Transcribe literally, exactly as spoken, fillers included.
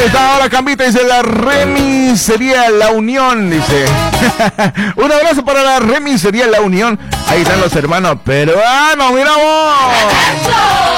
está ahora, Cambita? Dice la remisería La Unión, dice. Un abrazo para la remisería La Unión. Ahí están los hermanos peruanos, mira vos.